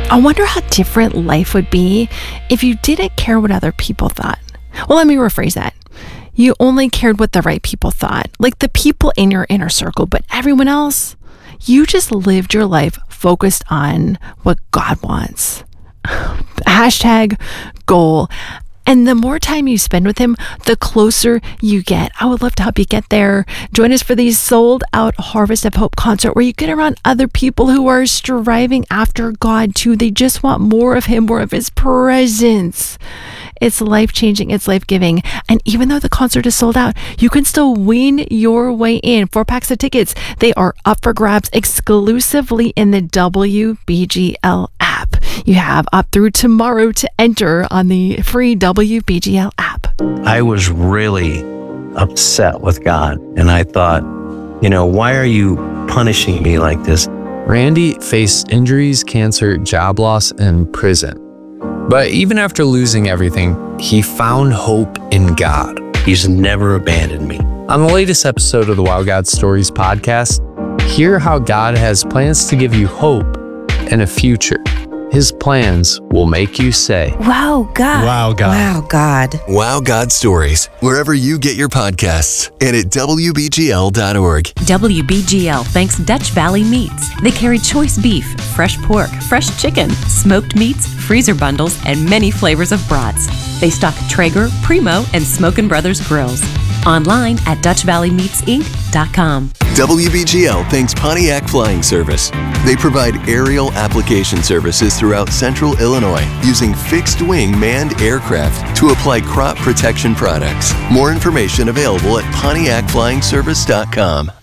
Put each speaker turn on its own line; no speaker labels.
I wonder how different life would be if you didn't care what other people thought. Well, let me rephrase that. You only cared what the right people thought, like the people in your inner circle, but everyone else, you just lived your life focused on what God wants. Hashtag goal. And the more time you spend with him, the closer you get. I would love to help you get there. Join us for the sold out Harvest of Hope concert where you get around other people who are striving after God too. They just want more of him, more of his presence. It's life-changing. It's life-giving. And even though the concert is sold out, you can still win your way in. 4 packs of tickets. They are up for grabs exclusively in the WBGL app. You have up through tomorrow to enter on the free WBGL app.
I was really upset with God. And I thought, why are you punishing me like this?
Randy faced injuries, cancer, job loss, and prison. But even after losing everything, he found hope in God.
He's never abandoned me.
On the latest episode of the Wow God Stories podcast, hear how God has plans to give you hope and a future. His plans will make you say,
Wow, God.
Wow, God.
Wow, God.
Wow God Stories, wherever you get your podcasts and at WBGL.org.
WBGL thanks Dutch Valley Meats. They carry choice beef, fresh pork, fresh chicken, smoked meats, freezer bundles, and many flavors of brats. They stock Traeger, Primo, and Smokin' Brothers grills. Online at DutchValleyMeatsInc.com.
WBGL thanks Pontiac Flying Service. They provide aerial application services throughout central Illinois using fixed-wing manned aircraft to apply crop protection products. More information available at PontiacFlyingService.com.